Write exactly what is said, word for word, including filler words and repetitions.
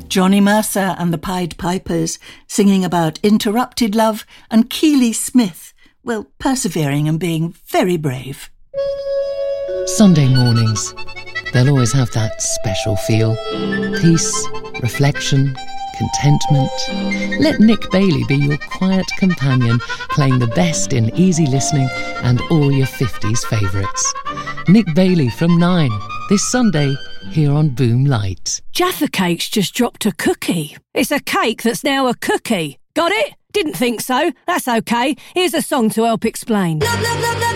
Johnny Mercer and the Pied Pipers singing about interrupted love, and Keely Smith, well, persevering and being very brave. Sunday mornings. They'll always have that special feel. Peace, reflection, contentment. Let Nick Bailey be your quiet companion, playing the best in easy listening and all your fifties favourites. Nick Bailey from nine, this Sunday, here on Boom Light. Jaffa Cakes just dropped a cookie. It's a cake that's now a cookie. Got it? Didn't think so. That's okay. Here's a song to help explain. Love, love, love, love.